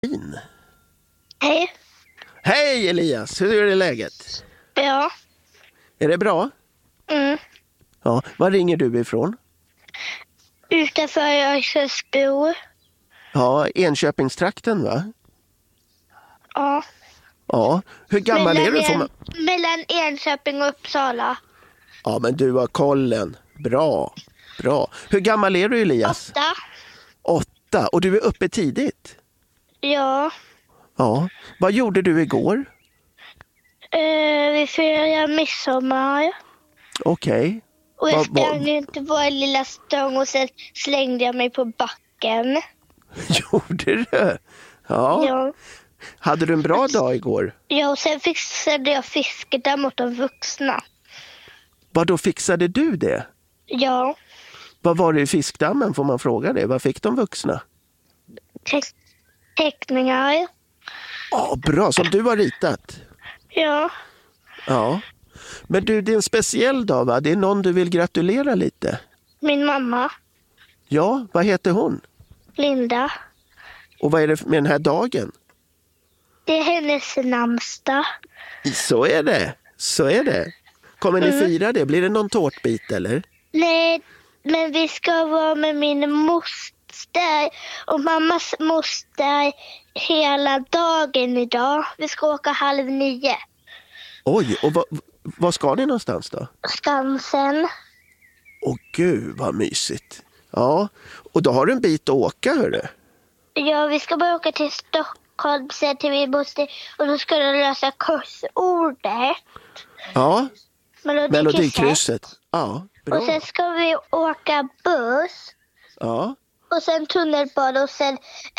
Hej. Hej Elias, hur är det läget? Ja. Är det bra? Mm. Ja, var ringer du ifrån? Utanför Örnsköldsbro. Ja, Enköpingstrakten va? Ja. Ja, hur gammal är du? Mellan Enköping och Uppsala. Ja, men du har kollen. Bra, bra. Hur gammal är du Elias? 8. 8, och du är uppe tidigt? Ja. Ja, vad gjorde du igår? Vi firade midsommar. Okej. Och jag sprang ut till vår lilla stång och sen slängde jag mig på backen. Gjorde du? Ja. Ja. Hade du en bra dag igår? Ja, och sen fixade jag fiskedamm åt de vuxna. Vad då fixade du det? Ja. Vad var det i fiskdammen, får man fråga det? Vad fick de vuxna? Teckningar. Ja, bra, som du har ritat. Ja. Ja. Men du, det är en speciell dag va? Det är någon du vill gratulera lite. Min mamma. Ja, vad heter hon? Linda. Och vad är det med den här dagen? Det är hennes namnsdag. Så är det, så är det. Kommer ni fira det? Blir det någon tårtbit eller? Nej, men vi ska vara med min moster och mammas moster hela dagen idag. Vi ska åka 8:30. Oj, och vad ska ni någonstans då? Skansen. Åh gud, vad mysigt. Ja, och då har du en bit att åka, hörru. Ja, vi ska bara åka till Stockholm sen till min moster och då ska de lösa kursordet. Ja, Melodikrysset. Ja, bra. Och sen ska vi åka buss. Ja. Och sen tunnelbana och sen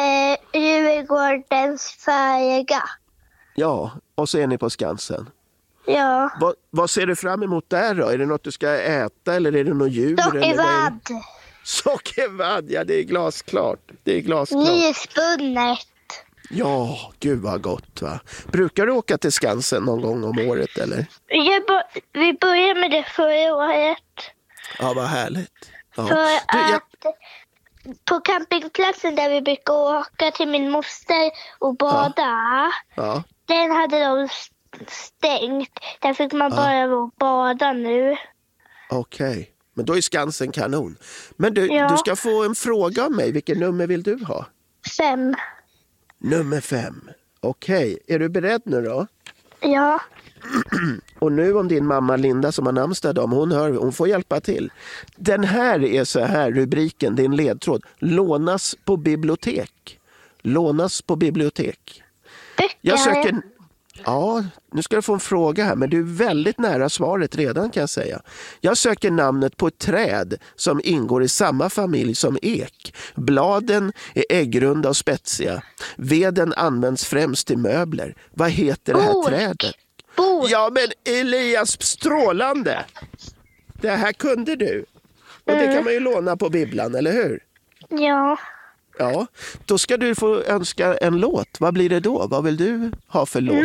Djurgårdens färja. Ja, och så är ni på Skansen. Ja. Vad ser du fram emot där då? Är det något du ska äta eller är det något djur? Sockervadd. Sockervadd, ja det är glasklart. Det är glasklart. Nyspunnet. Ja, gud vad gott va. Brukar du åka till Skansen någon gång om året eller? Vi började med det förra året. Ja, vad härligt. Ja. För att på campingplatsen där vi brukar åka till min moster och bada. Ja. Den hade de stängt. Där fick man bara bada nu. Okej, men då är Skansen kanon. Men du ska få en fråga av mig. Vilken nummer vill du ha? 5. Nummer 5. Okej, är du beredd nu då? Ja. Och nu om din mamma Linda som har namnsdag om hon får hjälpa till. Den här är så här rubriken, det är en ledtråd. Lånas på bibliotek. Lånas på bibliotek. Jag söker... Ja, nu ska du få en fråga här, men du är väldigt nära svaret redan kan jag säga. Jag söker namnet på ett träd som ingår i samma familj som ek. Bladen är äggrunda och spetsiga. Veden används främst till möbler. Vad heter det här trädet? Bok. Ja, men Elias, strålande! Det här kunde du. Och det kan man ju låna på bibblan, eller hur? Ja. Ja, då ska du få önska en låt. Vad blir det då? Vad vill du ha för låt?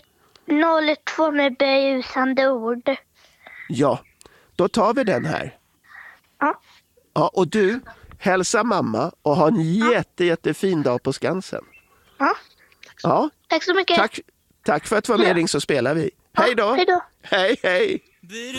02 med berusande ord. Ja, då tar vi den här. Ja. Ja, och du, hälsa mamma och ha en jättefin dag på Skansen. Ja. Ja. Tack så mycket. Tack för att du var med, Ring så spelar vi. Hej då. Hej då. Hej, hej.